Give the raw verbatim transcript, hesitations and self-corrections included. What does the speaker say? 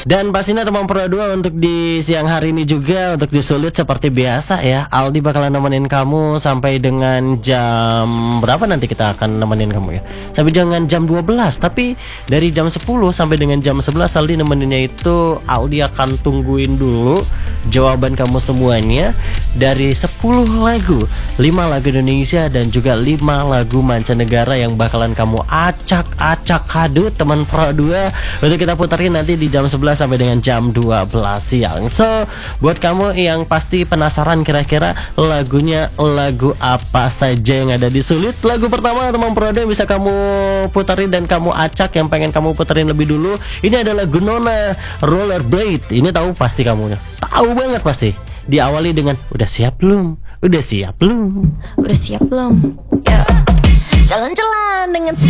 Dan pastinya teman Pro dua untuk di siang hari ini juga untuk disulit seperti biasa ya. Aldi bakalan nemenin kamu sampai dengan jam berapa nanti kita akan nemenin kamu ya? Sampai dengan jam dua belas. Tapi dari jam sepuluh sampai dengan jam sebelas Aldi nemeninnya itu Aldi akan tungguin dulu jawaban kamu semuanya dari sepuluh lagu, lima lagu Indonesia dan juga lima lagu mancanegara yang bakalan kamu acak-acak kado teman Pro dua untuk kita puterin nanti di jam sebelas sampai dengan jam dua belas siang. So, buat kamu yang pasti penasaran kira-kira lagunya lagu apa saja yang ada di sulit. Lagu pertama teman Pro dua yang bisa kamu puterin dan kamu acak, yang pengen kamu puterin lebih dulu, ini adalah Nona Rollerblade. Ini tahu pasti kamu, tahu banget pasti. Diawali dengan udah siap belum? Udah siap belum? Udah siap belum? Ya. Jalan-jalan dengan